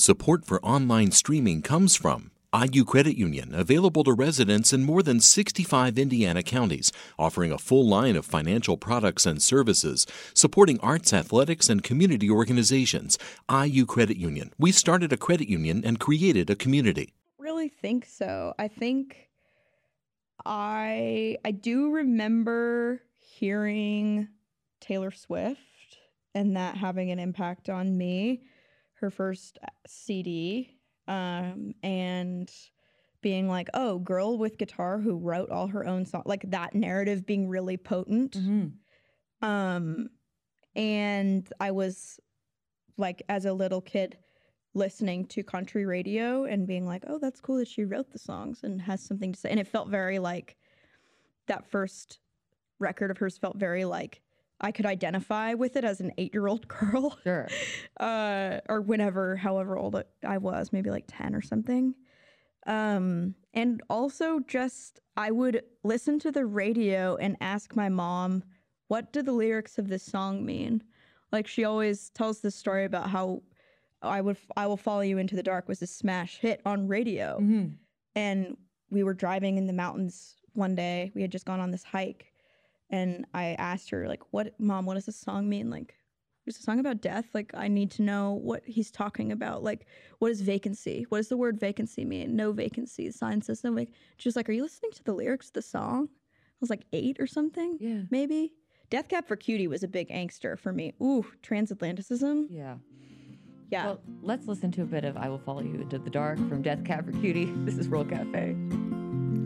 Support for online streaming comes from IU Credit Union, available to residents in more than 65 Indiana counties, offering a full line of financial products and services, supporting arts, athletics, and community organizations. IU Credit Union. We started a credit union and created a community. Really think so. I think I do remember hearing Taylor Swift and that having an impact on me, her first CD, and being like, oh, girl with guitar who wrote all her own songs, like that narrative being really potent. And I was like, as a little kid, listening to country radio and being like, oh, that's cool that she wrote the songs and has something to say. And it felt very like that first record of hers felt very like I could identify with it as an 8-year-old girl. Sure. Or whenever, however old I was, maybe like 10 or something. And also just I would listen to the radio and ask my mom, what do the lyrics of this song mean? Like she always tells this story about how I Will Follow You Into the Dark was a smash hit on radio. And we were driving in the mountains one day. We had just gone on this hike. And I asked her, like, Mom, what does this song mean? Like, is a song about death? Like, I need to know what he's talking about. Like, what is vacancy? What does the word vacancy mean? No vacancy. The sign says no. Like, she was like, are you listening to the lyrics of the song? I was like 8 or something. Yeah. Maybe. Death Cab for Cutie was a big angster for me. Ooh, transatlanticism. Yeah. Yeah. Well, let's listen to a bit of I Will Follow You Into the Dark from Death Cab for Cutie. This is Roll Cafe.